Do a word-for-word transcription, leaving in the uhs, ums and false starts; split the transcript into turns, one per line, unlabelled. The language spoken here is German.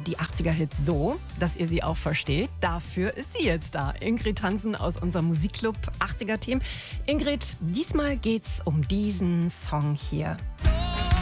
die achtziger-Hits so, dass ihr sie auch versteht. Dafür ist sie jetzt da. Ingrid Hansen aus unserem Musikclub achtziger-Team. Ingrid, diesmal geht's um diesen Song hier.